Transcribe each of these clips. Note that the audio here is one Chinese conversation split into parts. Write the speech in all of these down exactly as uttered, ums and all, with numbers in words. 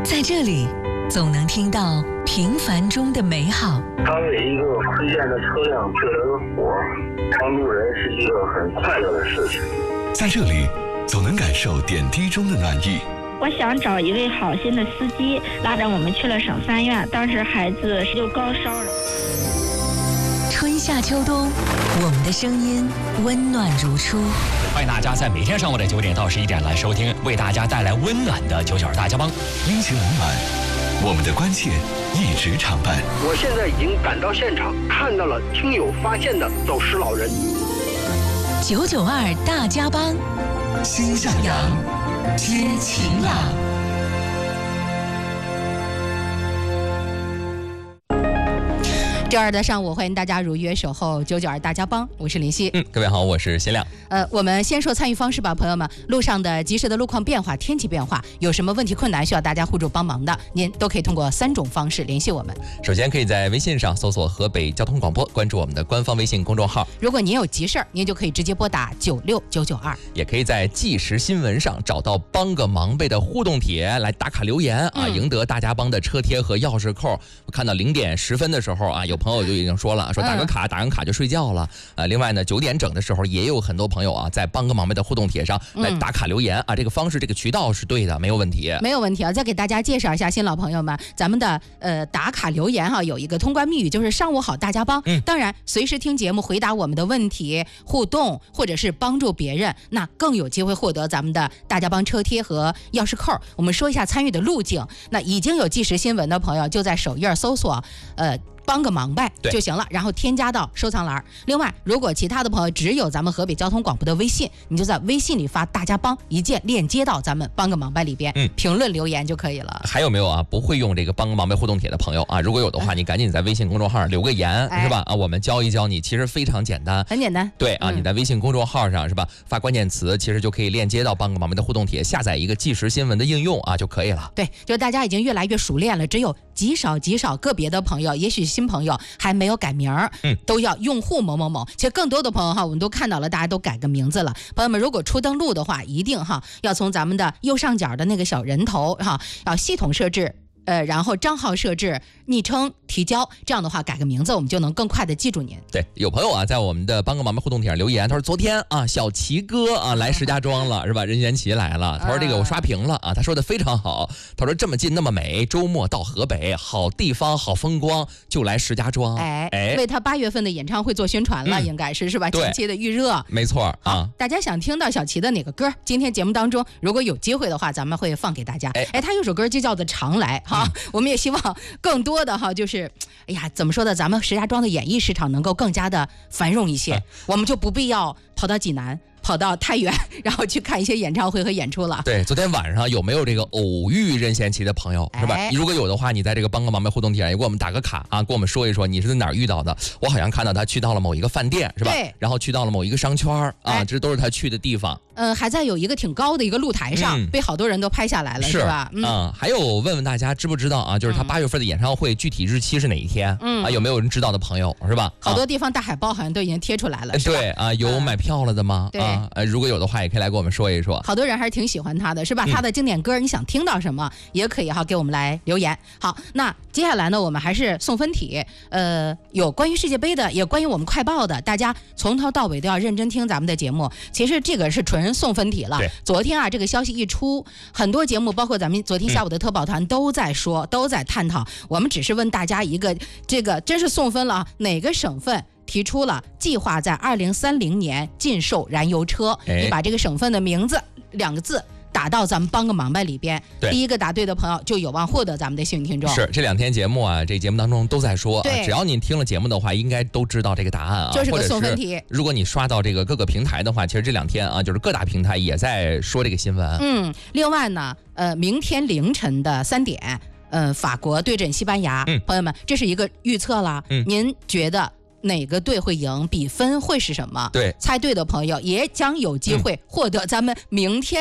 在这里总能听到平凡中的美好。 当为一个推荐的车辆救了个火，帮助人是一个很快乐的事情。 在这里总能感受点滴中的暖意。 我想找一位好心的司机，拉着我们去了省三院，当时孩子就高烧了。 春夏秋冬，我们的声音温暖如初。 欢迎大家在每天上午的九点到十一点来收听，为大家带来温暖的九九二大家帮。 阴晴冷暖，我们的关切一直常伴。 我现在已经赶到现场，看到了听友发现的走失老人。 九九二大家帮， 心向阳， 知晴朗。 周二的上午，欢迎大家如约守候九九二大家帮，我是林夕。 嗯，各位好，我是贤亮。 呃，我们先说参与方式吧，朋友们，路上的及时的路况变化、天气变化，有什么问题困难需要大家互助帮忙的，您都可以通过三种方式联系我们。 首先可以在微信上搜索河北交通广播，关注我们的官方微信公众号。 如果您有急事儿，您就可以直接拨打九六九九二。 也可以在即时新闻上找到帮个忙呗的互动帖来打卡留言啊，嗯、赢得大家帮的车贴和钥匙扣。我看到零点十分的时候啊，有朋友就已经说了，说打个卡、嗯、打完卡就睡觉了。呃，另外呢，九点整的时候也有很多朋友啊，在帮个忙呗的互动帖上来打卡留言、嗯、啊，这个方式这个渠道是对的，没有问题， 没有问题啊。再给大家介绍一下新老朋友们，咱们的呃打卡留言哈、啊，有一个通关密语，就是上午好大家帮。嗯，当然随时听节目回答我们的问题、互动或者是帮助别人，那更有机会获得咱们的大家帮车贴和钥匙扣。我们说一下参与的路径，那已经有即时新闻的朋友就在首页搜索呃帮个忙呗就行了，然后添加到收藏栏。另外，如果其他的朋友只有咱们河北交通广播的微信，你就在微信里发大家帮一键链接到咱们帮个忙呗里边，嗯，评论留言就可以了。 还有没有啊？不会用这个帮个忙呗互动帖的朋友啊？如果有的话，你赶紧在微信公众号上留个言，哎、是吧？啊，我们教一教你，其实非常简单， 很简单。 对啊，嗯、你在微信公众号上是吧？发关键词，其实就可以链接到帮个忙呗的互动帖，下载一个即时新闻的应用啊就可以了。 对，就大家已经越来越熟练了，只有极少极少个别的朋友，也许新朋友还没有改名儿，嗯，都要用户某某某。其实更多的朋友哈，我们都看到了，大家都改个名字了。朋友们，如果初登录的话，一定哈要从咱们的右上角的那个小人头哈，要系统设置。呃，然后账号设置、昵称提交，这样的话改个名字，我们就能更快的记住您。 对，有朋友啊，在我们的帮个忙呗互动帖上留言，他说昨天啊，小齐哥啊来石家庄了，是吧？任贤齐来了，他说这个我刷屏了啊，他说的非常好，他说这么近那么美，周末到河北，好地方好风光，就来石家庄。 哎哎，为他八月份的演唱会做宣传了，嗯、应该是是吧？近期的预热， 没错啊。 大家想听到小齐的哪个歌？今天节目当中，如果有机会的话，咱们会放给大家。哎哎，他有首歌就叫做《常来》哈、嗯，我们也希望。更多的哈，就是哎呀，怎么说呢？咱们石家庄的演艺市场能够更加的繁荣一些，啊、我们就不必要跑到济南。跑到太原，然后去看一些演唱会和演出了。 对，昨天晚上有没有这个偶遇任贤齐的朋友，是吧？哎、如果有的话，你在这个帮个忙呗互动帖上也给我们打个卡啊，跟我们说一说你是在哪儿遇到的。我好像看到他去到了某一个饭店，是吧？对。然后去到了某一个商圈啊，哎、这都是他去的地方。 呃，还在有一个挺高的一个露台上，嗯、被好多人都拍下来了，是, 是吧？ 嗯、啊，还有问问大家知不知道啊？就是他八月份的演唱会具体日期是哪一天？嗯啊，有没有人知道的朋友，是吧？ 好多地方大海报好像都已经贴出来了，是吧？ 对啊，有买票了的吗？ 对啊，呃，如果有的话。也可以来跟我们说一说， 好多人还是挺喜欢他的，是吧？嗯、他的经典歌，你想听到什么也可以哈，给我们来留言。好，那接下来呢，我们还是送分题，呃，有关于世界杯的，也关于我们快报的，大家从头到尾都要认真听咱们的节目。其实这个是纯送分题了。昨天啊，这个消息一出，很多节目，包括咱们昨天下午的特报团都在说，嗯、都在探讨。我们只是问大家一个，这个真是送分了啊！哪个省份提出了计划在二零三零年禁售燃油车？哎、你把这个省份的名字两个字打到咱们帮个忙呗里边，第一个答对的朋友就有望获得咱们的幸运听众。 是这两天节目啊，这节目当中都在说，啊、只要您听了节目的话，应该都知道这个答案啊。 就是个送分题。 如果你刷到这个各个平台的话，其实这两天啊，就是各大平台也在说这个新闻。 嗯，另外呢，呃，明天凌晨的三点，呃，法国对阵西班牙，嗯、朋友们，这是一个预测了。嗯、您觉得哪个队会赢，比分会是什么？ 对， 猜对的朋友也将有机会获得咱们明天的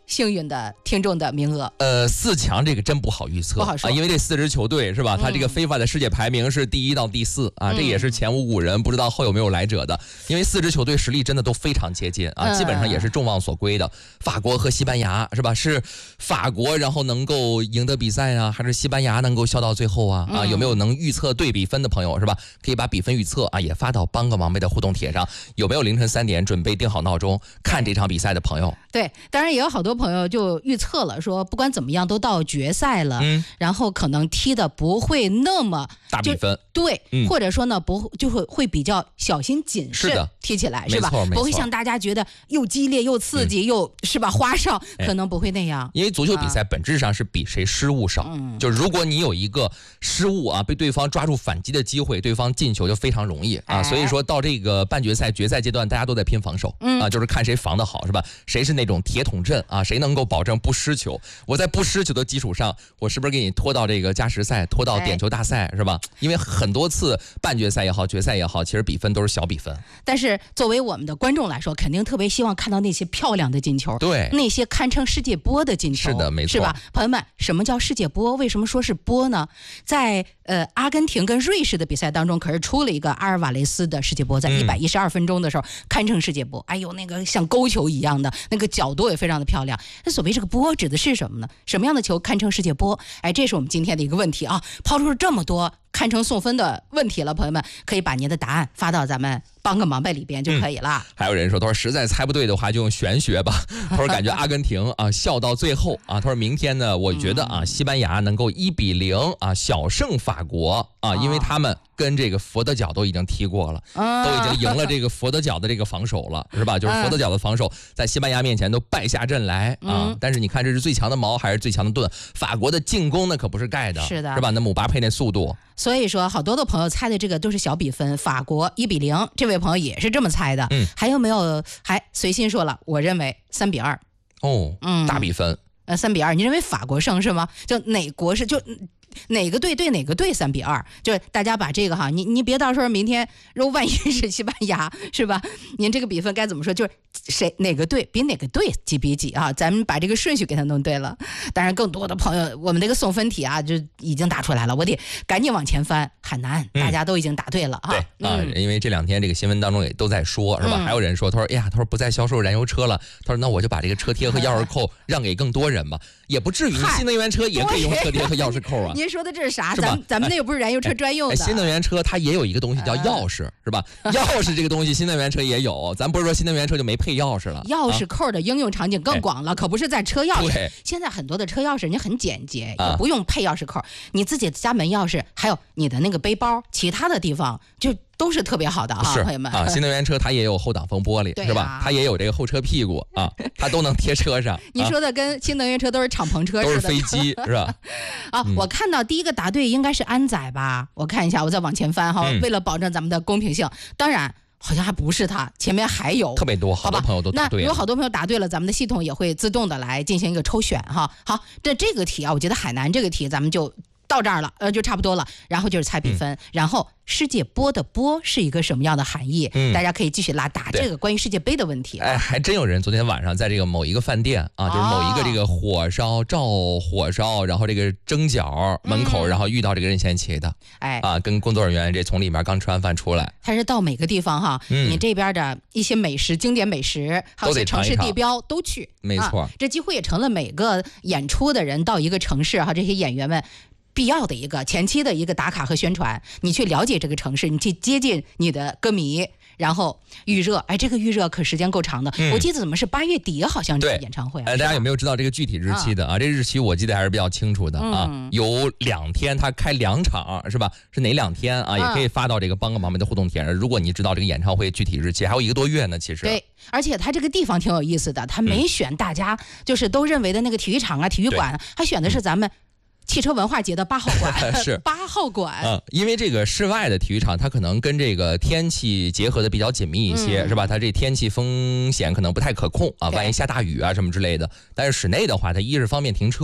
幸运的听众的名额？ 呃，四强这个真不好预测， 不好说啊，因为这四支球队是吧？ 嗯、 他这个非法的世界排名是第一到第四啊， 嗯、 这也是前无古人，不知道后有没有来者的。因为四支球队实力真的都非常接近啊，嗯、基本上也是众望所归的。法国和西班牙是吧？是法国然后能够赢得比赛啊，还是西班牙能够笑到最后啊？啊， 嗯、 有没有能预测对比分的朋友是吧？可以把比分预测啊也发到帮个忙呗的互动帖上。有没有凌晨三点准备定好闹钟看这场比赛的朋友？ 对，当然也有好多朋友就预测了，说不管怎么样都到决赛了，嗯、然后可能踢的不会那么大比分， 对， 嗯、 或者说呢不就会会比较小心谨慎踢起来，是吧？不会像大家觉得又激烈又刺激、嗯、又是吧花哨，可能不会那样。 因为足球比赛本质上是比谁失误少，嗯、就如果你有一个失误啊，被对方抓住反击的机会，对方进球就非常容易啊。哎、所以说到这个半决赛、决赛阶段，大家都在拼防守，嗯、啊，就是看谁防得好，是吧？谁是那种铁桶阵啊？谁能够保证不失球？我在不失球的基础上，我是不是给你拖到这个加时赛，拖到点球大赛，哎、是吧？因为很多次半决赛也好，决赛也好，其实比分都是小比分。 但是作为我们的观众来说，肯定特别希望看到那些漂亮的进球， 对， 那些堪称世界波的进球。 是的，没错， 是吧？朋友们，什么叫世界波？为什么说是波呢？在呃阿根廷跟瑞士的比赛当中，可是出了一个阿尔瓦雷斯的世界波，在一百一十二分钟的时候、嗯、堪称世界波。哎呦，那个像勾球一样的，那个角度也非常的漂亮。那所谓这个波指的是什么呢？什么样的球堪称世界波？哎，这是我们今天的一个问题啊，抛出了这么多堪称送分的问题了，朋友们可以把您的答案发到咱们帮个忙呗里边就可以了、嗯。 还有人说，他说实在猜不对的话就用玄学吧。他说感觉阿根廷啊笑到最后啊。他说明天呢，我觉得啊西班牙能够一比零啊小胜法国啊，因为他们跟这个佛得角都已经踢过了，都已经赢了这个佛得角的这个防守了，是吧？就是佛得角的防守在西班牙面前都败下阵来啊。但是你看，这是最强的矛还是最强的盾？法国的进攻呢可不是盖的， 是的， 是吧？那姆巴佩那速度。 所以说，好多的朋友猜的这个都是小比分，法国一比零，这位朋友也是这么猜的。 嗯， 还有没有？还随心说了，我认为三比二。 哦，嗯，大比分。 呃，三比二，你认为法国胜是吗？就哪国是就？哪个队对哪个队三比二，就是大家把这个哈，你你别到时候明天如果万一是西班牙是吧？您这个比分该怎么说？就是谁哪个队比哪个队几比几啊？咱们把这个顺序给他弄对了。当然，更多的朋友，我们这个送分题啊就已经打出来了，我得赶紧往前翻，很难，大家都已经答对了、 嗯、啊。对啊、嗯，因为这两天这个新闻当中也都在说，是吧？嗯、还有人说，他说，哎呀，他说不再销售燃油车了，他说那我就把这个车贴和钥匙扣让给更多人吧，也不至于，新能源车也可以用车贴和钥匙扣啊。 您说的这是啥？咱们咱们那个不是燃油车专用的、 哎哎。新能源车它也有一个东西叫钥匙，是吧？钥匙这个东西新能源车也有，咱不是说新能源车就没配钥匙了。 钥匙扣的应用场景更广了， 哎、 可不是在车钥匙。 对， 现在很多的车钥匙人家很简洁，也不用配钥匙扣，啊、你自己的家门钥匙，还有你的那个背包，其他的地方就。都是特别好的啊，朋友们啊！新能源车它也有后挡风玻璃， 啊、 是吧？它也有这个后车屁股啊，它都能贴车上。 你说的跟新能源车都是敞篷车似的， 都是飞机是吧？ 啊、嗯，我看到第一个答对应该是安仔吧？我看一下，我再往前翻哈，嗯、为了保证咱们的公平性，当然。好像还不是他，前面还有特别多，好多朋友都答对了。 那有好多朋友答对了，咱们的系统也会自动的来进行一个抽选哈。好，这这个题啊，我觉得海南这个题咱们就到这儿了，呃，就差不多了。然后就是猜比分，嗯、然后世界波的波是一个什么样的含义？嗯、大家可以继续拉打这个关于世界杯的问题、啊。 哎，还真有人昨天晚上在这个某一个饭店啊，就是某一个这个火烧照火烧，然后这个蒸饺门口，嗯、然后遇到这个任贤齐的， 哎啊，跟工作人员这从里面刚吃完饭出来。 他是到每个地方哈，嗯、你这边的一些美食、经典美食，还有些城市地标都去， 没错、 啊，这几乎也成了每个演出的人到一个城市哈，这些演员们。必要的一个前期的一个打卡和宣传，你去了解这个城市，你去接近你的歌迷，然后预热。哎，这个预热可时间够长的，嗯、我记得怎么是八月底好像这个演唱会、啊。 哎，大家有没有知道这个具体日期的啊？啊这日期我记得还是比较清楚的啊，嗯、有两天，他开两场是吧？是哪两天啊？也可以发到这个帮个忙们的互动帖上。如果你知道这个演唱会具体日期，还有一个多月呢，其实。 对，而且他这个地方挺有意思的，他没选大家就是都认为的那个体育场啊、体育馆，他选的是咱们。汽车文化节的八号馆是八号馆， 嗯，因为这个室外的体育场，它可能跟这个天气结合的比较紧密一些，嗯、是吧？它这天气风险可能不太可控啊，万一下大雨啊什么之类的。但是室内的话，它一是方便停车，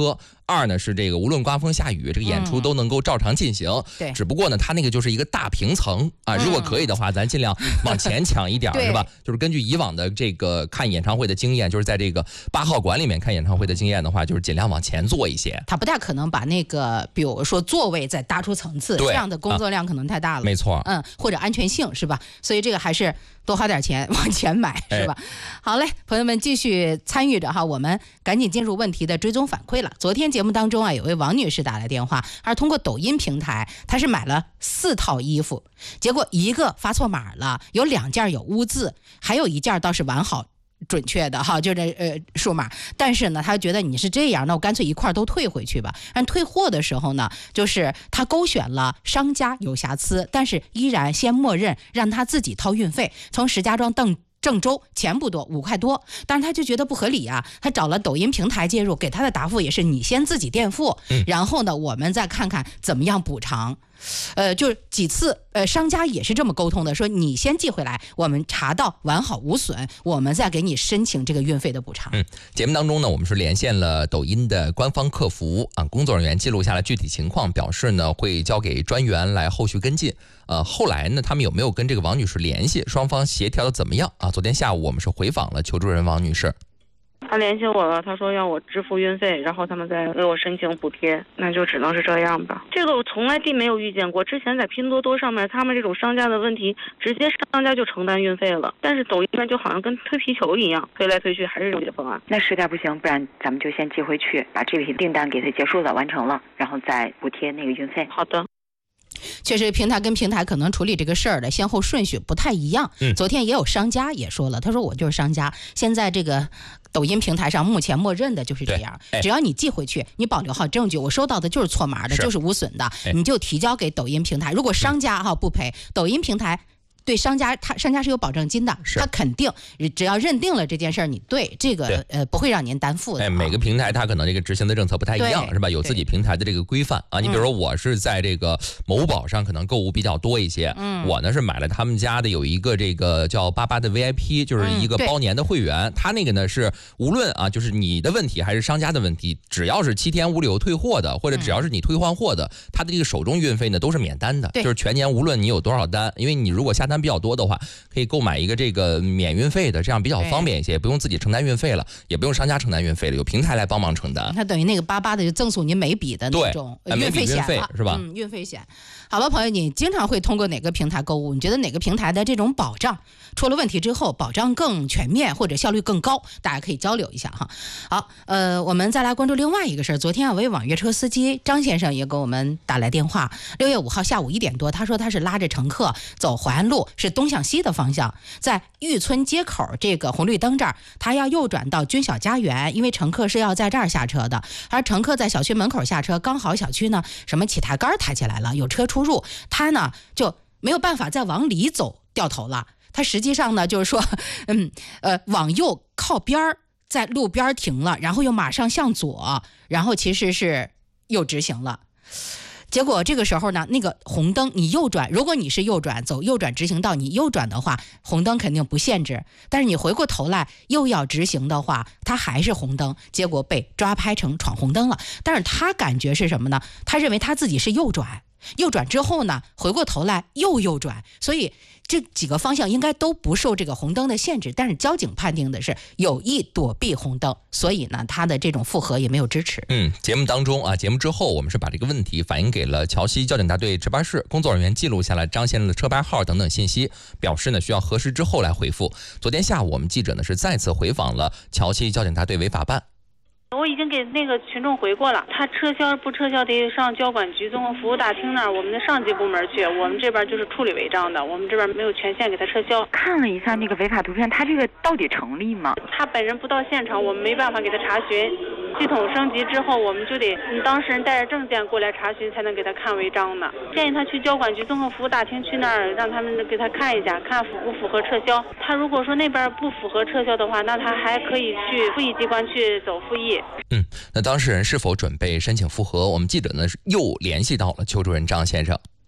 二呢是这个无论刮风下雨，这个演出都能够照常进行。嗯、 对， 只不过呢，它那个就是一个大平层啊，如果可以的话，咱尽量往前抢一点，是吧？就是根据以往的这个看演唱会的经验，就是在这个八号馆里面看演唱会的经验的话，就是尽量往前坐一些。 他不太可能把那个，比如说座位再搭出层次，这样的工作量可能太大了。啊、 没错， 嗯，或者安全性是吧？所以这个还是多花点钱往前买，是吧？哎、好嘞，朋友们继续参与着哈，我们赶紧进入问题的追踪反馈了。昨天节目当中啊，有位王女士打来电话，她是通过抖音平台，她是买了四套衣服，结果一个发错码了，有两件有污渍，还有一件倒是完好准确的哈，就这呃数码，但是呢，他觉得你是这样，那我干脆一块都退回去吧。但退货的时候呢，就是他勾选了商家有瑕疵，但是依然先默认让他自己掏运费，从石家庄邓郑州钱不多，五块多，但是他就觉得不合理啊。他找了抖音平台介入，给他的答复也是你先自己垫付，嗯、然后呢，我们再看看怎么样补偿。呃，就几次，呃，商家也是这么沟通的，说你先寄回来，我们查到完好无损，我们再给你申请这个运费的补偿。 嗯，节目当中呢，我们是连线了抖音的官方客服啊，工作人员记录下了具体情况，表示呢会交给专员来后续跟进。呃，后来呢，他们有没有跟这个王女士联系？双方协调的怎么样啊？昨天下午我们是回访了求助人王女士。 他联系我了，他说要我支付运费，然后他们再给我申请补贴，那就只能是这样吧。这个我从来地没有遇见过，之前在拼多多上面，他们这种商家的问题，直接商家就承担运费了，但是抖音上就好像跟推皮球一样，推来推去还是这种方案。 那实在不行，不然咱们就先寄回去，把这批订单给他结束了，完成了，然后再补贴那个运费。 好的。 确实平台跟平台可能处理这个事儿的先后顺序不太一样。嗯，昨天也有商家也说了，他说我就是商家，现在这个抖音平台上目前默认的就是这样，只要你寄回去，你保留好证据，我收到的就是错码的，就是无损的，你就提交给抖音平台。如果商家哈不赔，抖音平台对商家，他商家是有保证金的，他肯定只要认定了这件事儿，你对这个呃不会让您担负的。 哎，每个平台它可能这个执行的政策不太一样，是吧？有自己平台的这个规范啊。你比如说，我是在这个某宝上可能购物比较多一些，嗯，我呢是买了他们家的有一个这个叫八八的 V I P， 就是一个包年的会员。嗯、他那个呢是无论啊，就是你的问题还是商家的问题，只要是七天无理由退货的，或者只要是你退换货的，他的这个手中运费呢都是免单的，就是全年无论你有多少单，因为你如果下单比较多的话，可以购买一个这个免运费的，这样比较方便一些，不用自己承担运费了，也不用商家承担运费了，有平台来帮忙承担。 它等于那个八八的就赠送您每笔的那种运费险了， 是吧？ 嗯，运费险。好了，朋友，你经常会通过哪个平台购物？你觉得哪个平台的这种保障出了问题之后，保障更全面或者效率更高？大家可以交流一下哈。好，呃，我们再来关注另外一个事儿。昨天有位网约车司机张先生也给我们打来电话，六月五号下午一点多，他说他是拉着乘客走淮安路，是东向西的方向，在玉村街口这个红绿灯这儿，他要右转到军小家园，因为乘客是要在这儿下车的，而乘客在小区门口下车，刚好小区呢什么起抬杆抬起来了，有车出入，他呢就没有办法再往里走，掉头了。他实际上呢就是说，嗯呃往右靠边儿，在路边停了，然后又马上向左，然后其实是又直行了。结果这个时候呢，那个红灯你右转，如果你是右转走右转直行道，你右转的话，红灯肯定不限制。但是你回过头来又要直行的话，它还是红灯，结果被抓拍成闯红灯了。但是他感觉是什么呢？他认为他自己是右转，右转之后呢，回过头来又右转，所以这几个方向应该都不受这个红灯的限制，但是交警判定的是有意躲避红灯，所以呢，他的这种复核也没有支持。 嗯，节目当中啊，节目之后我们是把这个问题反映给了桥西交警大队值班室，工作人员记录下了张先生的车牌号等等信息，表示呢需要核实之后来回复。昨天下午我们记者呢是再次回访了桥西交警大队违法办。 我已经给那个群众回过了，他撤销不撤销得上交管局综合服务大厅那儿，我们的上级部门去，我们这边就是处理违章的，我们这边没有权限给他撤销。 看了一下那个违法图片，他这个到底成立吗？ 他本人不到现场，我们没办法给他查询。系统升级之后，我们就得你当事人带着证件过来查询，才能给他看违章呢。建议他去交管局综合服务大厅去那儿，让他们给他看一下，看符不符合撤销。他如果说那边不符合撤销的话，那他还可以去复议机关去走复议。 嗯，那当事人是否准备申请复核？我们记者呢又联系到了求助人张先生。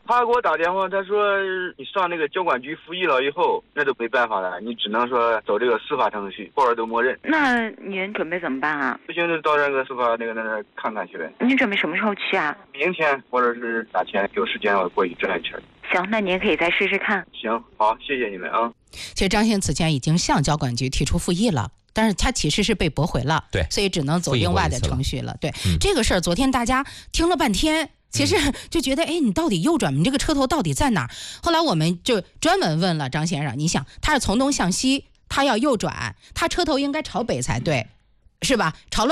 他给我打电话，他说你上那个交管局复议了以后，那都没办法了，你只能说走这个司法程序，或者都默认。 那您准备怎么办啊？ 不行就到那个司法那个那那看看去呗。 您准备什么时候去啊？ 明天或者是哪天有时间我过去转一圈。 行，那您可以再试试看。 行，好，谢谢你们啊。 其实张先生此前已经向交管局提出复议了。但是他其实是被驳回了， 对， 所以只能走另外的程序了。对、 嗯， 这个事儿，昨天大家听了半天，其实就觉得，哎，你到底右转，你这个车头到底在哪儿？后来我们就专门问了张先生，你想，他是从东向西，他要右转，他车头应该朝北才对，是吧？朝了。